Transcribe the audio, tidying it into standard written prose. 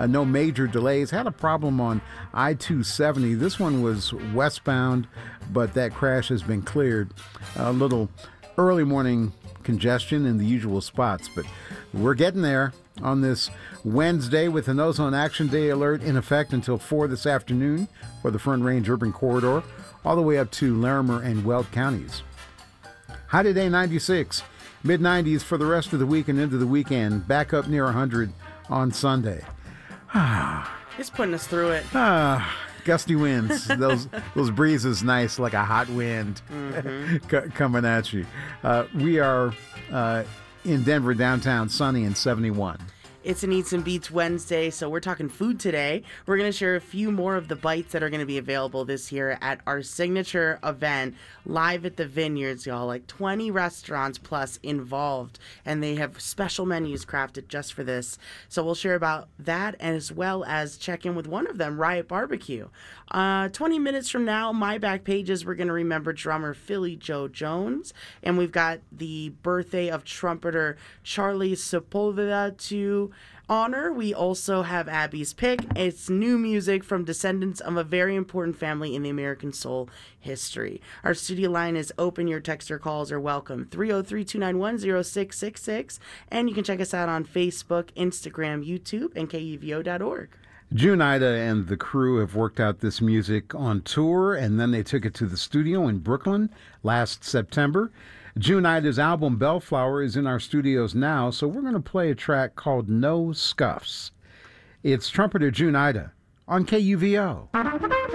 No major delays. Had a problem on I-270. This one was westbound, but that crash has been cleared. A little early morning congestion in the usual spots, but we're getting there on this Wednesday with an Ozone Action Day alert in effect until 4 this afternoon for the Front Range Urban Corridor, all the way up to Larimer and Weld counties. High today, 96. Mid-90s for the rest of the week and into the weekend. Back up near 100 on Sunday. It's putting us through it. Gusty winds. Those breezes nice like a hot wind coming at you. We are in Denver downtown, sunny and 71. It's an Eats and Beats Wednesday, so we're talking food today. We're going to share a few more of the bites that are going to be available this year at our signature event, Live at the Vineyards, y'all. Like 20 restaurants plus involved, and they have special menus crafted just for this. So we'll share about that, as well as check in with one of them, Riot Barbecue. 20 minutes from now, my back pages, we're going to remember drummer Philly Joe Jones, and we've got the birthday of trumpeter Charlie Sepulveda to honor. We also have Abby's pick. It's new music from descendants of a very important family in the American soul history. Our studio line is open. Your text or calls are welcome. 303-291-0666. And you can check us out on Facebook, Instagram, YouTube, and KUVO.org. June Ida and the crew have worked out this music on tour, and then they took it to the studio in Brooklyn last September. June Ida's album Bellflower is in our studios now, so we're going to play a track called No Scuffs. It's trumpeter June Ida on KUVO.